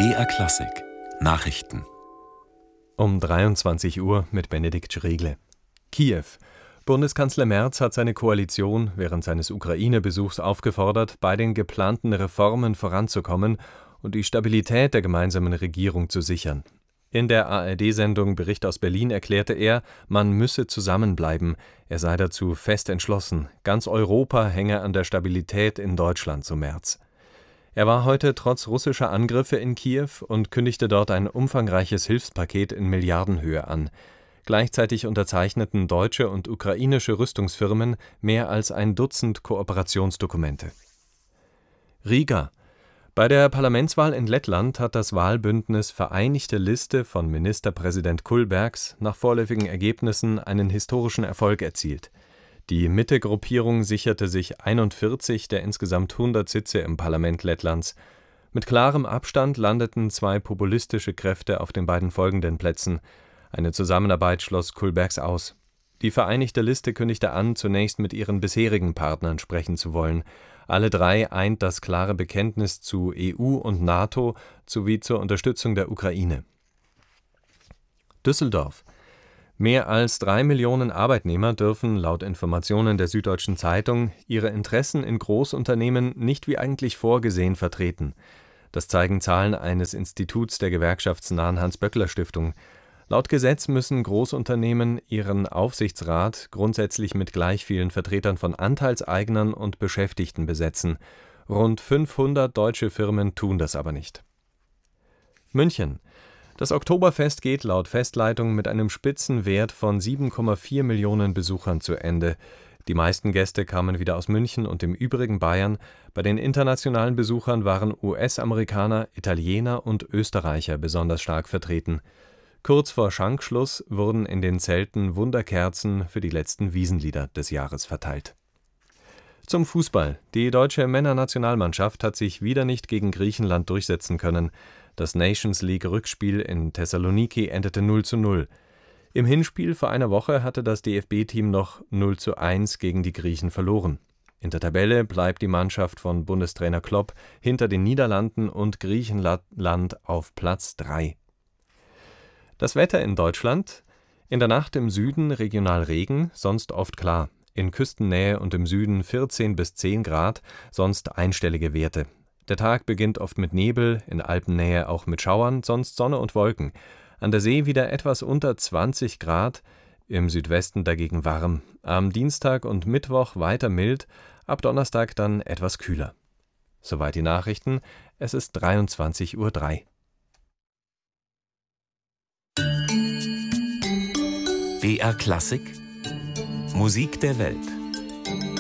BR Klassik Nachrichten Um 23 Uhr mit Benedikt Schregle. Kiew. Bundeskanzler Merz hat seine Koalition während seines Ukraine-Besuchs aufgefordert, bei den geplanten Reformen voranzukommen und die Stabilität der gemeinsamen Regierung zu sichern. In der ARD-Sendung Bericht aus Berlin erklärte er, man müsse zusammenbleiben. Er sei dazu fest entschlossen. Ganz Europa hänge an der Stabilität in Deutschland, so Merz. Er war heute trotz russischer Angriffe in Kiew und kündigte dort ein umfangreiches Hilfspaket in Milliardenhöhe an. Gleichzeitig unterzeichneten deutsche und ukrainische Rüstungsfirmen mehr als ein Dutzend Kooperationsdokumente. Riga. Bei der Parlamentswahl in Lettland hat das Wahlbündnis Vereinigte Liste von Ministerpräsident Kulbergs nach vorläufigen Ergebnissen einen historischen Erfolg erzielt. Die Mitte-Gruppierung sicherte sich 41 der insgesamt 100 Sitze im Parlament Lettlands. Mit klarem Abstand landeten zwei populistische Kräfte auf den beiden folgenden Plätzen. Eine Zusammenarbeit schloss Kulbergs aus. Die Vereinigte Liste kündigte an, zunächst mit ihren bisherigen Partnern sprechen zu wollen. Alle drei eint das klare Bekenntnis zu EU und NATO sowie zur Unterstützung der Ukraine. Düsseldorf. Mehr als 3 Millionen Arbeitnehmer dürfen laut Informationen der Süddeutschen Zeitung ihre Interessen in Großunternehmen nicht wie eigentlich vorgesehen vertreten. Das zeigen Zahlen eines Instituts der gewerkschaftsnahen Hans-Böckler-Stiftung. Laut Gesetz müssen Großunternehmen ihren Aufsichtsrat grundsätzlich mit gleich vielen Vertretern von Anteilseignern und Beschäftigten besetzen. Rund 500 deutsche Firmen tun das aber nicht. München. Das Oktoberfest geht laut Festleitung mit einem Spitzenwert von 7,4 Millionen Besuchern zu Ende. Die meisten Gäste kamen wieder aus München und dem übrigen Bayern. Bei den internationalen Besuchern waren US-Amerikaner, Italiener und Österreicher besonders stark vertreten. Kurz vor Schankschluss wurden in den Zelten Wunderkerzen für die letzten Wiesenlieder des Jahres verteilt. Zum Fußball. Die deutsche Männernationalmannschaft hat sich wieder nicht gegen Griechenland durchsetzen können. Das Nations-League-Rückspiel in Thessaloniki endete 0:0. Im Hinspiel vor einer Woche hatte das DFB-Team noch 0:1 gegen die Griechen verloren. In der Tabelle bleibt die Mannschaft von Bundestrainer Klopp hinter den Niederlanden und Griechenland auf Platz 3. Das Wetter in Deutschland: In der Nacht im Süden regional Regen, sonst oft klar. In Küstennähe und im Süden 14 bis 10 Grad, sonst einstellige Werte. Der Tag beginnt oft mit Nebel, in Alpennähe auch mit Schauern, sonst Sonne und Wolken. An der See wieder etwas unter 20 Grad, im Südwesten dagegen warm. Am Dienstag und Mittwoch weiter mild, ab Donnerstag dann etwas kühler. Soweit die Nachrichten, es ist 23:03 Uhr. BR Klassik Musik der Welt.